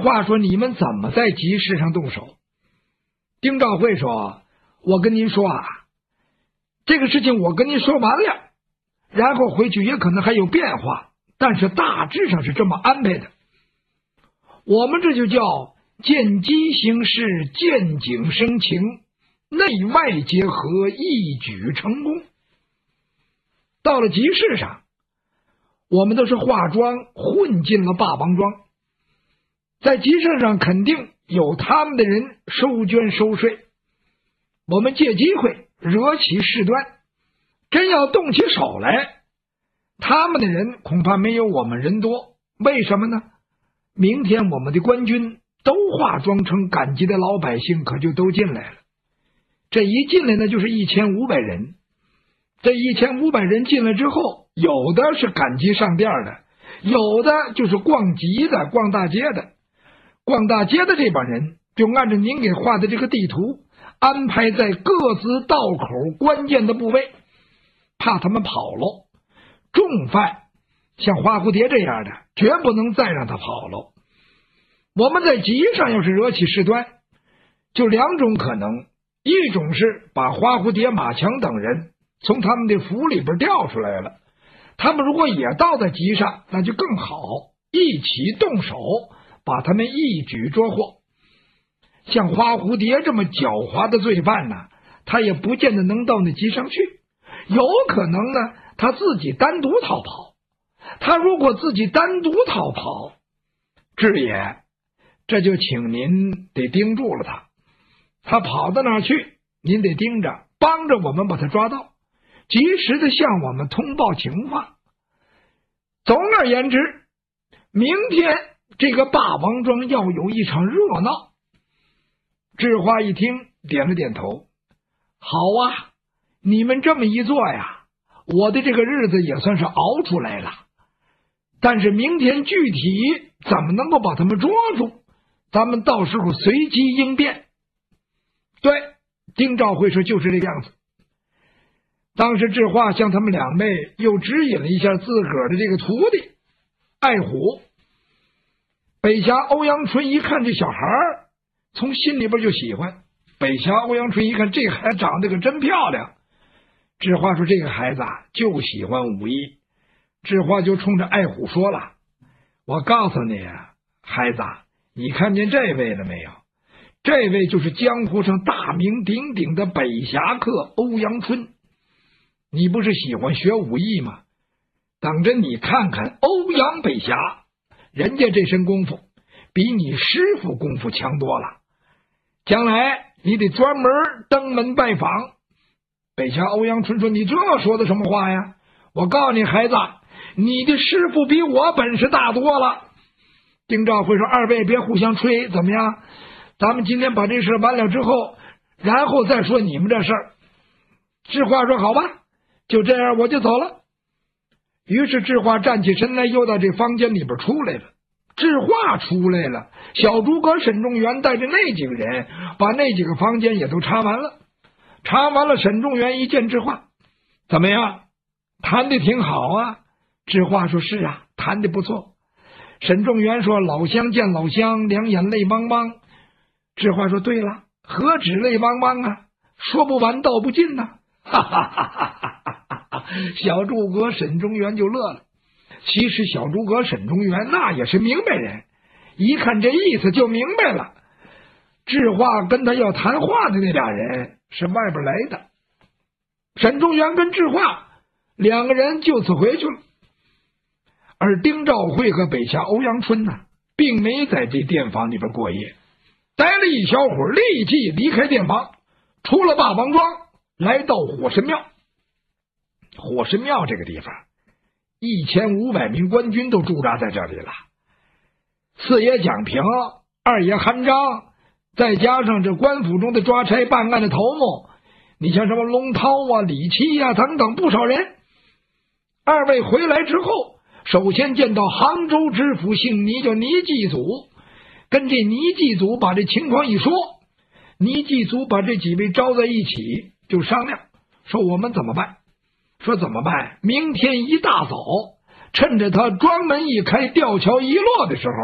话说你们怎么在集市上动手？丁兆会说，我跟您说啊，这个事情我跟您说完了，然后回去也可能还有变化，但是大致上是这么安排的。我们这就叫见机行事，见景生情，内外结合，一举成功。到了集市上，我们都是化妆混进了霸王庄，在集市上肯定有他们的人收捐收税，我们借机会惹起事端，真要动起手来，他们的人恐怕没有我们人多。为什么呢？明天我们的官军都化妆成赶集的老百姓，可就都进来了。这一进来呢，就是1500人。这1500人进来之后，有的是赶集上店的，有的就是逛集的、逛大街的。逛大街的这帮人就按照您给画的这个地图安排在各自道口关键的部位，怕他们跑喽。重犯像花蝴蝶这样的绝不能再让他跑喽。我们在集上要是惹起事端，就两种可能，一种是把花蝴蝶、马强等人从他们的府里边调出来了，他们如果也到在集上，那就更好，一起动手把他们一举捉获。像花蝴蝶这么狡猾的罪犯呢，他也不见得能到那集上去，有可能呢他自己单独逃跑。他如果自己单独逃跑，智爷这就请您得盯住了他，他跑到哪儿去，您得盯着，帮着我们把他抓到，及时的向我们通报情况。总而言之，明天这个霸王庄要有一场热闹。智花一听点了点头，好啊，你们这么一做呀，我的这个日子也算是熬出来了。但是明天具体怎么能够把他们捉住，咱们到时候随机应变。对，丁兆会说就是这个样子。当时智化向他们两位又指引了一下自个儿的这个徒弟爱虎。北峡欧阳春一看这小孩从心里边就喜欢。北峡欧阳春一看这孩子长得可真漂亮，智化说这个孩子就喜欢武艺。智化就冲着爱虎说了，我告诉你孩子，你看见这位了没有？这位就是江湖上大名鼎鼎的北侠客欧阳春。你不是喜欢学武艺吗？等着你看看欧阳北侠，人家这身功夫比你师傅功夫强多了，将来你得专门登门拜访。北侠欧阳春说，你这说的什么话呀？我告诉你孩子，你的师傅比我本事大多了。丁兆会说，二位别互相吹，怎么样？咱们今天把这事完了之后，然后再说你们这事儿。智化说，好吧，就这样我就走了。于是智化站起身来，又到这房间里边出来了。智化出来了，小诸葛沈仲元带着那几个人把那几个房间也都查完了。查完了，沈仲元一见智化，怎么样？谈得挺好啊。智化说，是啊，谈得不错。沈仲元说，老乡见老乡，两眼泪汪汪。智化说，对了，何止泪汪汪啊，说不完道不尽呐。哈哈哈哈哈哈！小诸葛沈仲元就乐了。其实小诸葛沈仲元那也是明白人，一看这意思就明白了。智化跟他要谈话的那俩人是外边来的，沈仲元跟智化两个人就此回去了。而丁兆会和北峡欧阳春呢，并没在这店房里边过夜，待了一小会儿，立即离开店房，出了霸王庄，来到火神庙。火神庙这个地方，1500名官军都驻扎在这里了。四爷蒋平，二爷韩章，再加上这官府中的抓差办案的头目，你像什么龙涛啊、李七啊等等不少人。二位回来之后，首先见到杭州知府姓倪，叫倪继祖，跟这倪继祖把这情况一说，倪继祖把这几位招在一起，就商量说我们怎么办？说怎么办？明天一大早，趁着他庄门一开，吊桥一落的时候，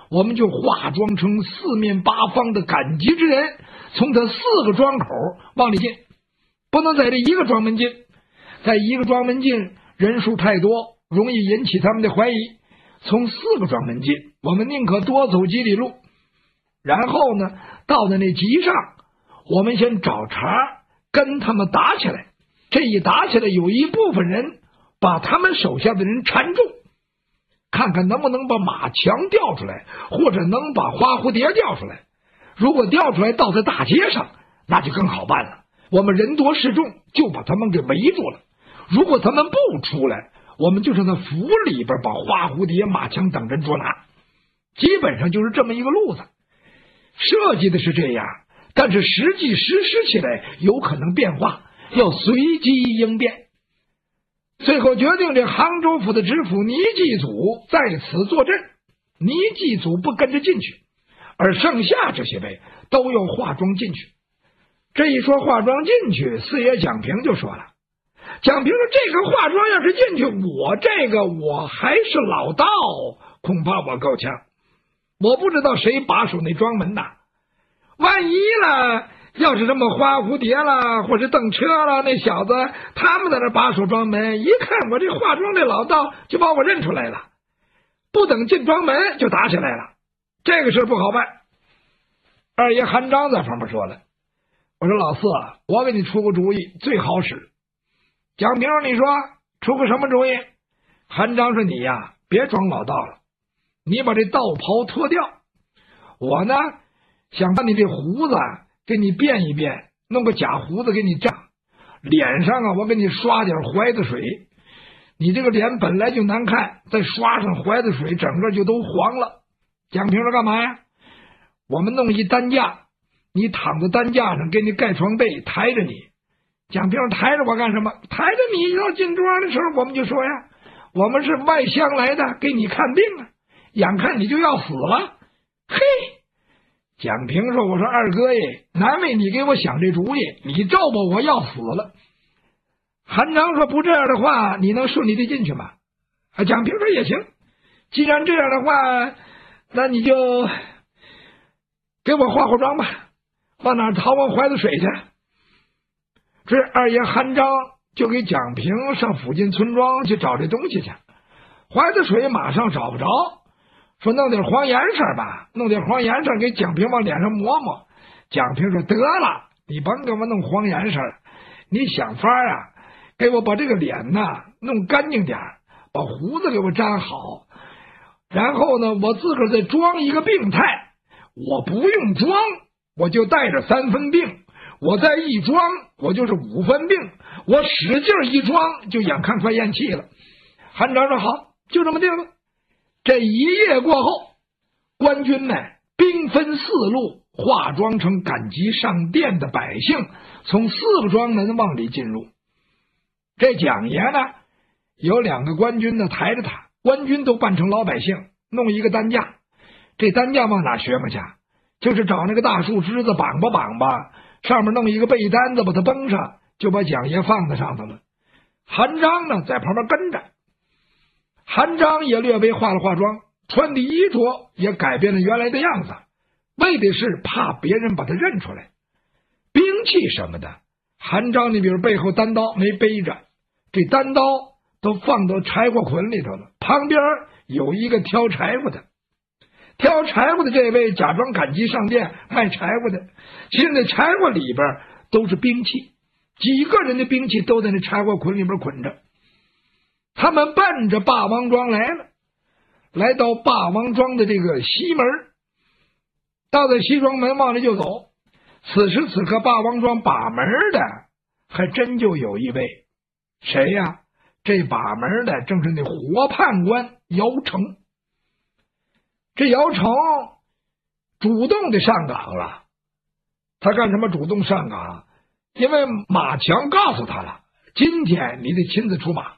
我们就化妆成四面八方的赶集之人，从他4个庄口往里进，不能在这一个庄门进，在一个庄门进人数太多，容易引起他们的怀疑。从4个庄门进，我们宁可多走几里路，然后呢，到了那集上，我们先找茬跟他们打起来。这一打起来，有一部分人把他们手下的人缠住，看看能不能把马强调出来，或者能把花蝴蝶调出来。如果调出来倒在大街上，那就更好办了，我们人多势众，就把他们给围住了。如果他们不出来，我们就在那府里边把花蝴蝶、马强等人捉拿。基本上就是这么一个路子，设计的是这样，但是实际实施起来有可能变化，要随机应变。最后决定，这杭州府的知府倪继祖在此坐镇，倪继祖不跟着进去，而剩下这些位都要化妆进去。这一说化妆进去，四爷蒋平就说了，蒋平说这个化妆要是进去，我还是老道，恐怕我够呛。我不知道谁把守那庄门呐，万一了，要是这么花蝴蝶了，或是邓车了，那小子他们在那把守庄门，一看我这化妆这老道，就把我认出来了，不等进庄门就打起来了，这个事不好办。二爷韩章在旁边说了，我说老四，我给你出个主意，最好使。蒋平你说出个什么主意？韩章说你呀，别装老道了，你把这道袍脱掉，我呢想把你这胡子给你变一变，弄个假胡子给你扎，脸上我给你刷点怀子水，你这个脸本来就难看，再刷上怀子水，整个就都黄了。蒋平说干嘛呀？我们弄一担架，你躺在担架上，给你盖床被，抬着你。蒋平说抬着我干什么？抬着你要进庄的时候，我们就说呀，我们是外乡来的，给你看病啊，眼看你就要死了。嘿，蒋平说，我说二哥耶，难为你给我想这主意，你照吧，我要死了。韩章说不这样的话，你能顺利的进去吗？蒋平说也行，既然这样的话，那你就给我化妆吧，往哪淘完怀子水去。这二爷韩章就给蒋平上附近村庄去找这东西去，怀子水马上找不着，说弄点黄颜色吧，弄点黄颜色给蒋平往脸上抹抹。蒋平说得了，你甭给我弄黄颜色，你想法啊，给我把这个脸呐弄干净点，把胡子给我粘好，然后呢我自个儿再装一个病态，我不用装我就带着3分病，我再一装我就是5分病，我使劲一装就眼看快咽气了。韩章说好，就这么定了。这一夜过后，官军们兵分4路，化妆成赶集上殿的百姓，从4个庄门往里进入。这蒋爷呢有2个官军呢抬着他，官军都扮成老百姓，弄一个担架。这担架往哪学嘛去？就是找那个大树枝子绑吧绑吧，上面弄一个被单子把它绷上，就把蒋爷放在上头了。韩章呢在旁边跟着，韩章也略微化了化妆，穿的衣着也改变了原来的样子，为的是怕别人把他认出来。兵器什么的，韩章你比如背后单刀没背着，这单刀都放到柴火捆里头了，旁边有一个挑柴火的，挑柴火的这位假装赶集上殿卖柴火的，其实那柴火里边都是兵器，几个人的兵器都在那柴火捆里边捆着。他们奔着霸王庄来了，来到霸王庄的这个西门，到了西庄门往里就走。此时此刻霸王庄把门的还真就有一位，谁呀？这把门的正是那活判官姚成。这姚成主动的上岗了，他干什么主动上岗？因为马强告诉他了，今天你得亲自出马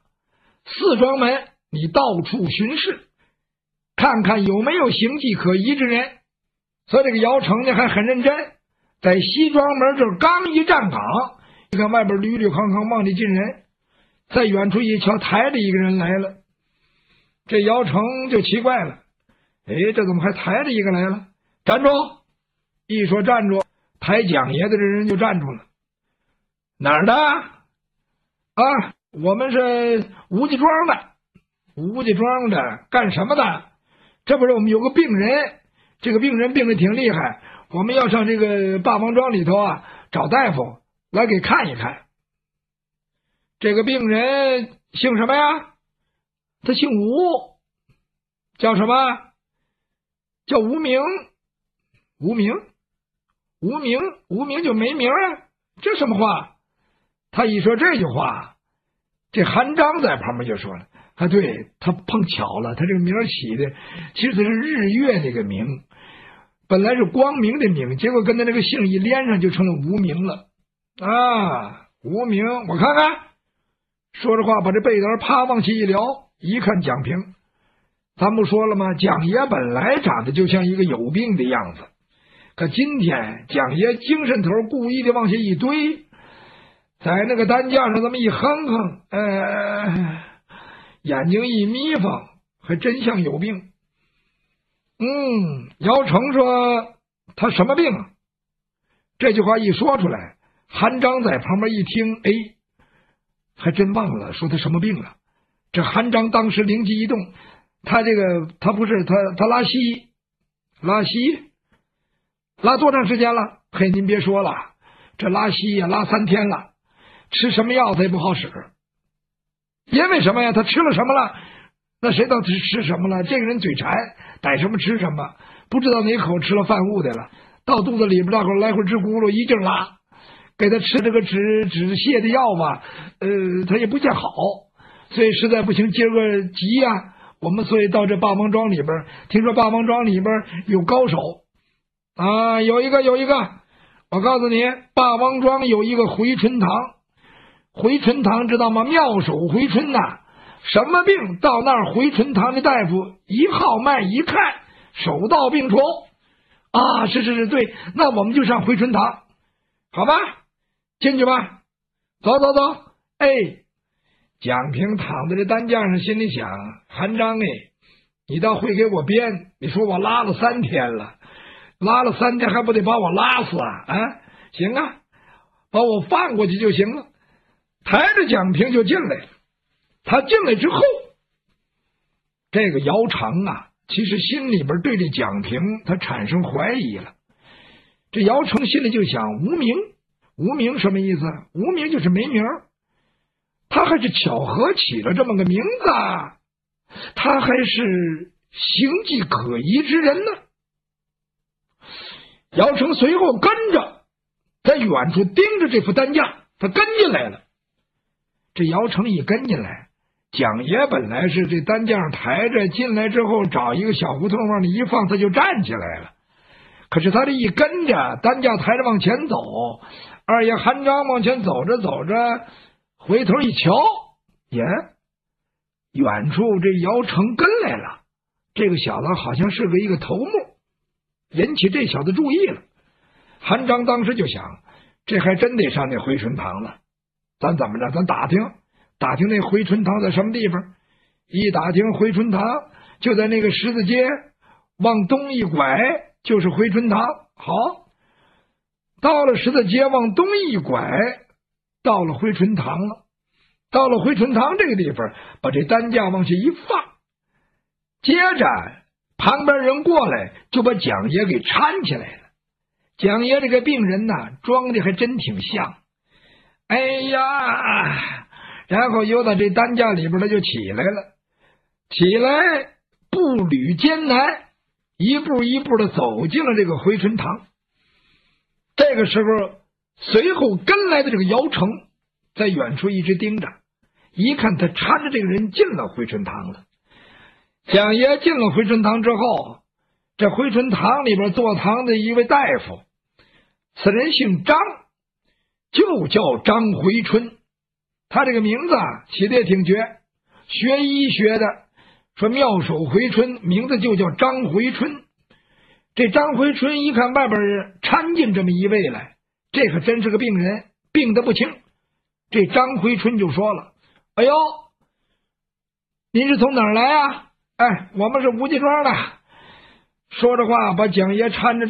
，4庄门你到处巡视，看看有没有形迹可疑之人。所以这个姚成呢还很认真，在西庄门这刚一站岗，你看外边捋捋康康往里进人，在远处一瞧抬着一个人来了。这姚成就奇怪了， 哎，这怎么还抬着一个来了？站住！一说站住，抬蒋爷的这人就站住了。哪儿的？啊，我们是吴家庄的。吴家庄的干什么的？这不是我们有个病人，这个病人病得挺厉害，我们要上这个霸王庄里头啊找大夫来给看一看。这个病人姓什么呀？他姓吴，叫什么？叫无名。无名？无名？无名就没名啊？这什么话？他一说这句话，这韩章在旁边就说了，啊，对，他碰巧了，他这个名起的其实他是日月那个名，本来是光明的明，结果跟他那个姓一连上就成了无名了啊。无名，我看看。说着话把这被单啪往起一撩，一看蒋平，咱不说了吗？蒋爷本来长得就像一个有病的样子，可今天蒋爷精神头故意的往下一堆，在那个担架上这么一哼哼，眼睛一眯缝，还真像有病。姚成说他什么病？这句话一说出来，韩章在旁边一听，哎，还真忘了说他什么病了。这韩章当时灵机一动，他拉稀，拉多长时间了？嘿，您别说了，这拉稀呀，拉3天了，吃什么药他也不好使。因为什么呀？他吃了什么了？那谁知道他吃什么了？这个人嘴馋，逮什么吃什么，不知道哪口吃了饭物的了，到肚子里边大伙来回直咕噜，一劲拉，给他吃这个止泻的药吧，他也不见好，所以实在不行，今儿个急呀，我们所以到这霸王庄里边，听说霸王庄里边有高手啊，有一个，我告诉你，霸王庄有一个回春堂，回春堂知道吗？妙手回春呐，什么病到那儿回春堂的大夫一号脉一看，手到病除啊！是，对，那我们就上回春堂，好吧？进去吧，走。哎，蒋平躺在这担架上，心里想：韩章哎，你倒会给我编！你说我拉了3天了，拉了3天还不得把我拉死啊？行啊，把我放过去就行了。抬着蒋平就进来了。他进来之后，这个姚成啊，其实心里边对这蒋平他产生怀疑了。这姚成心里就想：无名什么意思？无名就是没名，他还是巧合起了这么个名字，他还是形迹可疑之人呢。姚成随后跟着在远处盯着这副担架，他跟进来了。这姚成一跟进来，蒋爷本来是这担架上抬着，进来之后找一个小胡同往里一放，他就站起来了。可是他这一跟着担架抬着往前走，二爷韩章往前走着，回头一瞧，耶，远处这姚成跟来了。这个小子好像是一个头目，引起这小子注意了。韩章当时就想，这还真得上那回春堂了。咱怎么着？咱打听那回春堂在什么地方？一打听回春堂就在那个十字街，往东一拐就是回春堂。好，到了十字街往东一拐，到了回春堂了。到了回春堂这个地方，把这担架往下一放，接着旁边人过来就把蒋爷给搀起来了。蒋爷这个病人呐，装的还真挺像。哎呀，然后又到这担架里边他就起来了，起来步履艰难，一步一步的走进了这个回春堂。这个时候随后跟来的这个姚成在远处一直盯着，一看他搀着这个人进了回春堂了。蒋爷进了回春堂之后，这回春堂里边坐堂的一位大夫，此人姓张，就叫张回春。他这个名字起的也挺绝，学医学的，说妙手回春，名字就叫张回春。这张回春一看外边掺进这么一位来，这可真是个病人，病得不轻。这张回春就说了：哎呦，您是从哪儿来啊？哎，我们是吴家庄的， 说着话，把蒋爷搀着